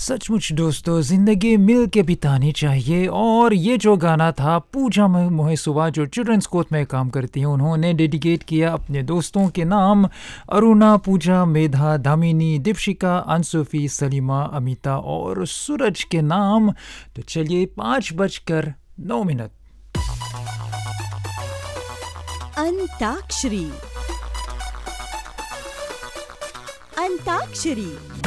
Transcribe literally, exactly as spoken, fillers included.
सचमुच दोस्तों ज़िंदगी मिल के बितानी चाहिए। और ये जो गाना था पूजा म- मोहेसुवा जो चिल्ड्रंस कोर्ट में काम करती हैं, उन्होंने डेडिकेट किया अपने दोस्तों के नाम, अरुणा, पूजा, मेधा, दामिनी, दीपशिका, अंशुफी, सलीमा, अमिता और सूरज के नाम। तो चलिए, पाँच बजकर नौ मिनट। अंताक्षरी अंताक्षरी